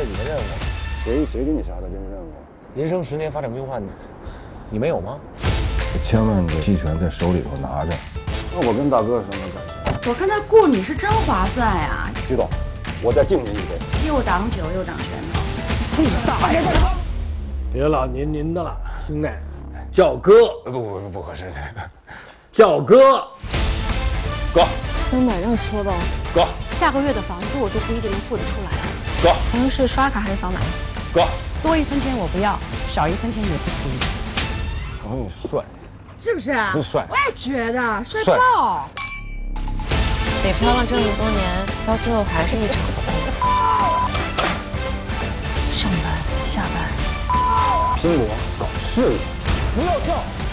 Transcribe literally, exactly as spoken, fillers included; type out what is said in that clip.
你的任务。 谁谁给你下的这个任务？ 人生十年发展规划，你你没有吗？ 千万个期权在手里头拿着。那我跟大哥什么感觉？我看他雇你是真划算呀。 徐总，我再敬您一杯。 又挡酒又挡拳头。 你大爷！ 别老您您的了，兄弟，叫哥。 不不不不合适， 叫哥。 哥。 能买辆车吧？ 哥。 下个月的房租我都不一定能付得出来。 哥。 朋友是刷卡还是扫码？ 哥。 多一分钱我不要，少一分钱也不行。 朋友帅。 是不是啊？ 真帅！ 我也觉得帅爆。 北漂了这么多年，到最后还是一场空。上班下班， 拼搏搞事业， 不要笑。